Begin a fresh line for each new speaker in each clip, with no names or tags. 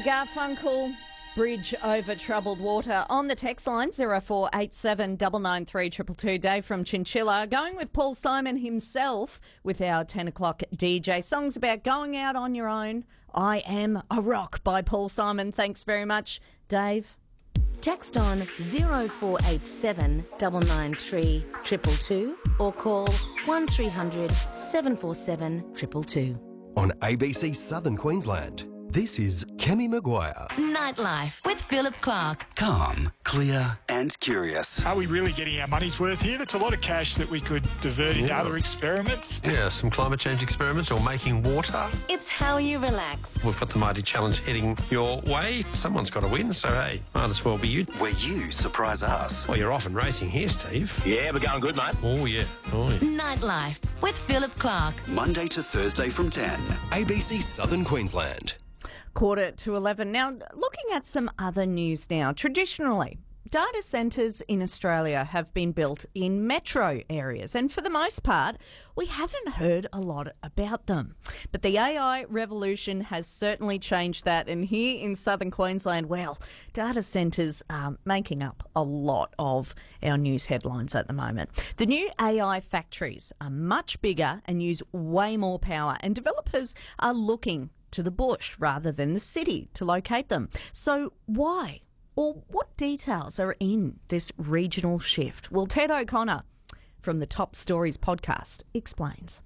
Garfunkel, Bridge Over Troubled Water. On the text line, 0487 993 222. Dave from Chinchilla, going with Paul Simon himself with our 10 o'clock DJ. Songs about going out on your own. I Am a Rock by Paul Simon. Thanks very much, Dave.
Text on 0487 993 222 or call 1300 747 222.
On ABC Southern Queensland, this is Kemi Maguire.
Nightlife with Philip Clark.
Calm, clear and curious.
Are we really getting our money's worth here? That's a lot of cash that we could divert into other experiments.
Yeah, some climate change experiments or making water.
It's how you relax.
We've got the Mighty Challenge heading your way. Someone's got to win, so hey, might as well be you.
Where you surprise us.
Well, you're off and racing here, Steve.
Yeah, we're going good, mate.
Oh, yeah. Oh, yeah.
Nightlife with Philip Clark.
Monday to Thursday from 10.
ABC Southern Queensland.
11:15. Now, looking at some other news now. Traditionally, data centres in Australia have been built in metro areas, and for the most part, we haven't heard a lot about them. But the AI revolution has certainly changed that, and here in southern Queensland, well, data centres are making up a lot of our news headlines at the moment. The new AI factories are much bigger and use way more power, and developers are looking to the bush rather than the city to locate them. So why? Or what details are in this regional shift? Well, Ted O'Connor from the Top Stories podcast explains.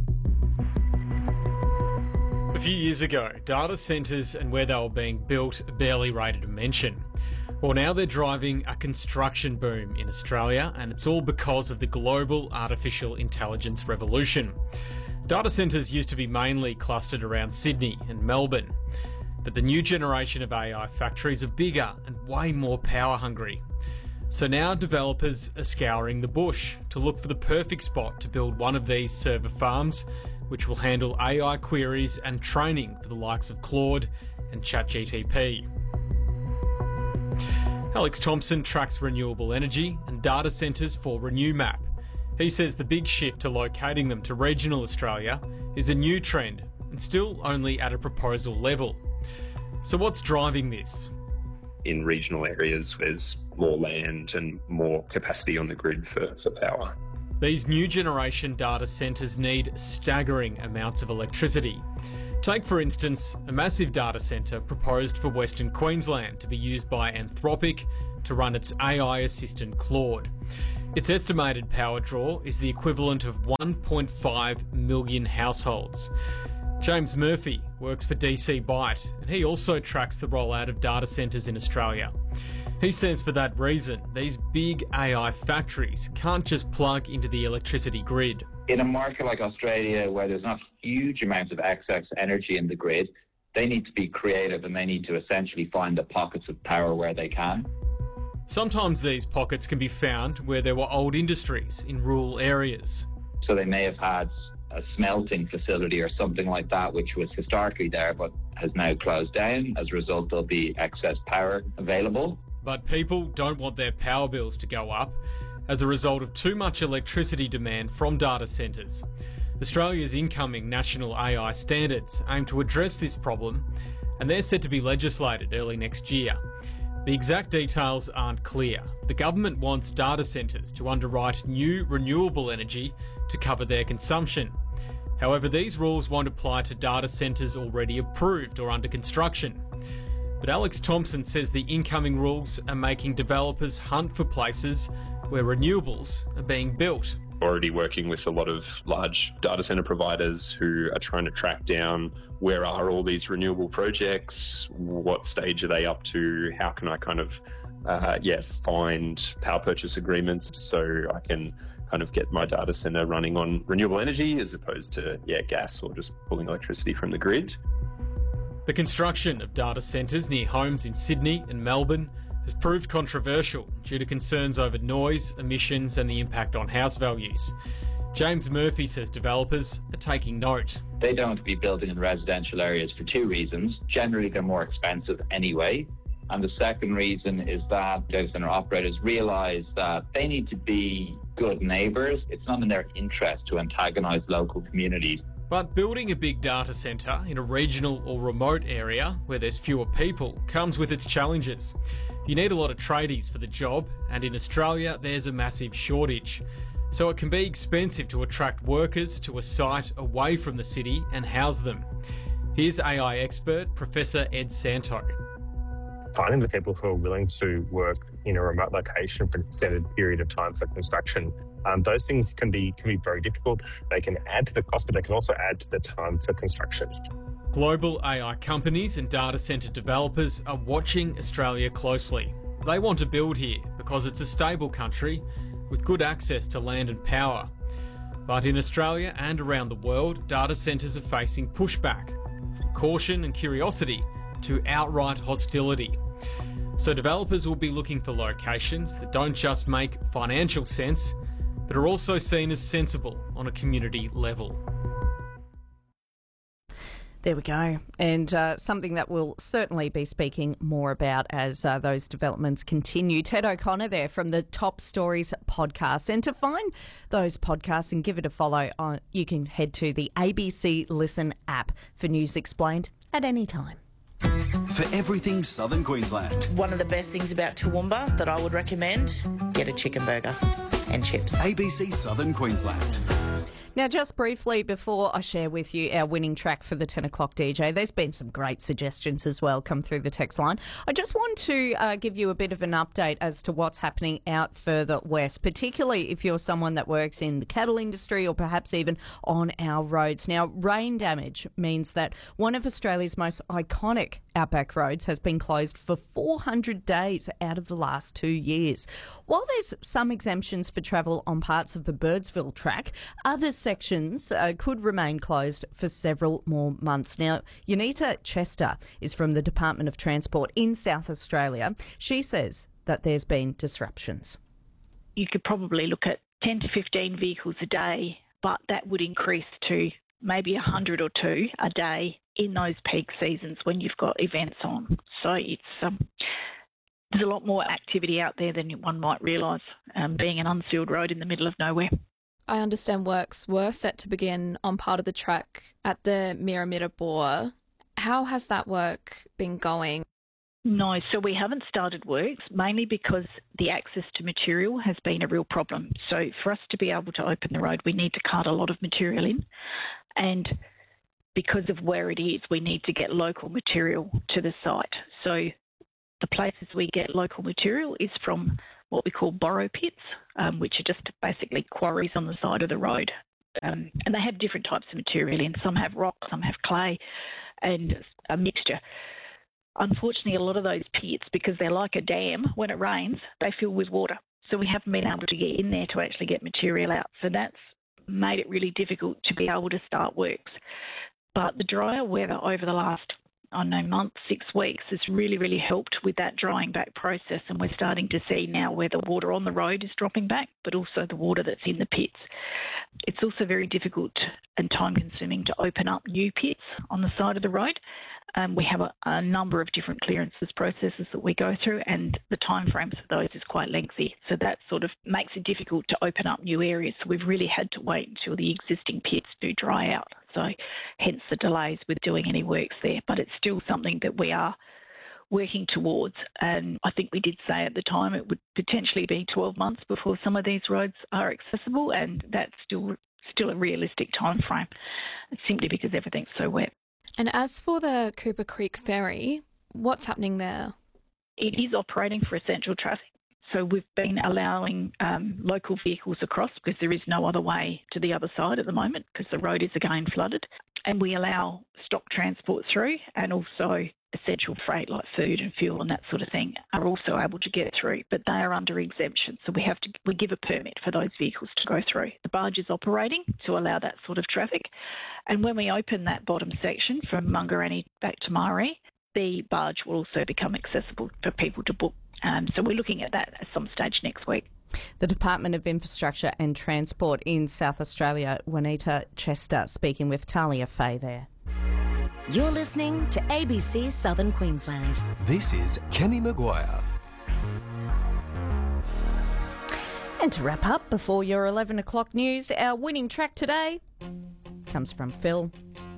A few years ago, data centres and where they were being built barely rated a mention. Well, now they're driving a construction boom in Australia, and it's all because of the global artificial intelligence revolution. Data centres used to be mainly clustered around Sydney and Melbourne, but the new generation of AI factories are bigger and way more power hungry. So now developers are scouring the bush to look for the perfect spot to build one of these server farms, which will handle AI queries and training for the likes of Claude and ChatGPT. Alex Thompson tracks renewable energy and data centres for RenewMap. He says the big shift to locating them to regional Australia is a new trend and still only at a proposal level. So what's driving this?
In regional areas, there's more land and more capacity on the grid for power.
These new generation data centres need staggering amounts of electricity. Take, for instance, a massive data centre proposed for Western Queensland to be used by Anthropic to run its AI assistant Claude. Its estimated power draw is the equivalent of 1.5 million households. James Murphy works for DC Byte, and he also tracks the rollout of data centres in Australia. He says for that reason, these big AI factories can't just plug into the electricity grid.
In a market like Australia, where there's not huge amounts of excess energy in the grid, they need to be creative and they need to essentially find the pockets of power where they can.
Sometimes these pockets can be found where there were old industries in rural areas.
So they may have had a smelting facility or something like that, which was historically there but has now closed down. As a result, there'll be excess power available.
But people don't want their power bills to go up as a result of too much electricity demand from data centres. Australia's incoming national AI standards aim to address this problem, and they're set to be legislated early next year. The exact details aren't clear. The government wants data centres to underwrite new renewable energy to cover their consumption. However, these rules won't apply to data centres already approved or under construction. But Alex Thompson says the incoming rules are making developers hunt for places where renewables are being built.
Already working with a lot of large data centre providers who are trying to track down where are all these renewable projects, what stage are they up to, how can I find power purchase agreements so I can kind of get my data centre running on renewable energy as opposed to gas or just pulling electricity from the grid.
The construction of data centres near homes in Sydney and Melbourne has proved controversial due to concerns over noise, emissions and the impact on house values. James Murphy says developers are taking note.
They don't want to be building in residential areas for two reasons. Generally, they're more expensive anyway. And the second reason is that data centre operators realise that they need to be good neighbours. It's not in their interest to antagonise local communities.
But building a big data centre in a regional or remote area where there's fewer people comes with its challenges. You need a lot of tradies for the job, and in Australia there's a massive shortage. So it can be expensive to attract workers to a site away from the city and house them. Here's AI expert Professor Ed Santo.
Finding the people who are willing to work in a remote location for an extended period of time for construction, those things can be very difficult. They can add to the cost, but they can also add to the time for construction.
Global AI companies and data centre developers are watching Australia closely. They want to build here because it's a stable country with good access to land and power. But in Australia and around the world, data centres are facing pushback, from caution and curiosity to outright hostility. So developers will be looking for locations that don't just make financial sense, but are also seen as sensible on a community level.
There we go. And something that we'll certainly be speaking more about as those developments continue. Ted O'Connor there from the Top Stories podcast. And to find those podcasts and give it a follow, you can head to the ABC Listen app for News Explained at any time.
For everything Southern Queensland.
One of the best things about Toowoomba that I would recommend, get a chicken burger and chips.
ABC Southern Queensland.
Now, just briefly before I share with you our winning track for the 10 o'clock DJ, there's been some great suggestions as well come through the text line. I just want to give you a bit of an update as to what's happening out further west, particularly if you're someone that works in the cattle industry or perhaps even on our roads. Now, rain damage means that one of Australia's most iconic outback roads has been closed for 400 days out of the last 2 years. While there's some exemptions for travel on parts of the Birdsville track, other sections could remain closed for several more months. Now, Unita Chester is from the Department of Transport in South Australia. She says that there's been disruptions.
You could probably look at 10 to 15 vehicles a day, but that would increase to maybe 100 or 2 a day in those peak seasons when you've got events on. So it's there's a lot more activity out there than one might realise, being an unsealed road in the middle of nowhere.
I understand works were set to begin on part of the track at the Miramira Bore. How has that work been going?
No, so we haven't started works, mainly because the access to material has been a real problem. So for us to be able to open the road, we need to cart a lot of material in. And because of where it is, we need to get local material to the site. So the places we get local material is from what we call borrow pits, which are just basically quarries on the side of the road. And they have different types of material in. Some have rock, some have clay, and a mixture. Unfortunately, a lot of those pits, because they're like a dam, when it rains, they fill with water. So we haven't been able to get in there to actually get material out. So that's made it really difficult to be able to start works. But the drier weather over the last, month, 6 weeks has really, really helped with that drying back process. And we're starting to see now where the water on the road is dropping back, but also the water that's in the pits. It's also very difficult and time consuming to open up new pits on the side of the road. We have a number of different clearances processes that we go through, and the timeframes for those is quite lengthy. So that sort of makes it difficult to open up new areas. So we've really had to wait until the existing pits do dry out. So hence the delays with doing any works there. But it's still something that we are working towards. And I think we did say at the time it would potentially be 12 months before some of these roads are accessible, and that's still a realistic time frame, simply because everything's so wet.
And as for the Cooper Creek Ferry, what's happening there?
It is operating for essential traffic. So we've been allowing local vehicles across because there is no other way to the other side at the moment because the road is again flooded. And we allow stock transport through, and also essential freight like food and fuel and that sort of thing are also able to get through, but they are under exemption. So we give a permit for those vehicles to go through. The barge is operating to allow that sort of traffic. And when we open that bottom section from Mungarani back to Mari, the barge will also become accessible for people to book. So we're looking at that at some stage next week.
The Department of Infrastructure and Transport in South Australia, Juanita Chester, speaking with Talia Fay there.
You're listening to ABC Southern Queensland.
This is Kenny Maguire.
And to wrap up before your 11 o'clock news, our winning track today, comes from Phil.